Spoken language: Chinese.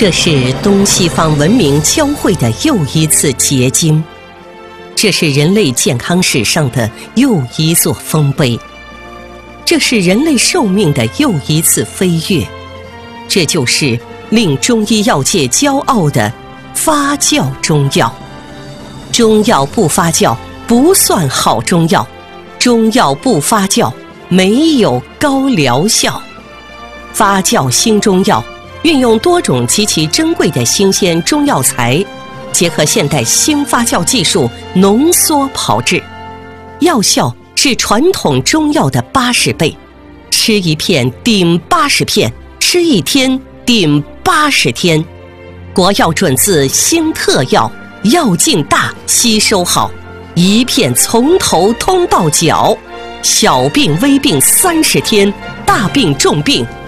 这是东西方文明交汇的又一次结晶，这是人类健康史上的又一座丰碑，这是人类寿命的又一次飞跃，这就是令中医药界骄傲的发酵中药。中药不发酵不算好中药，中药不发酵没有高疗效。发酵新中药运用多种极其珍贵的新鲜中药材，结合现代新发酵技术浓缩炮制，药效是传统中药的80倍，吃一片顶80片，吃一天顶80天。国药准字新特药，药劲大，吸收好，一片从头通到脚，小病微病30天，大病重病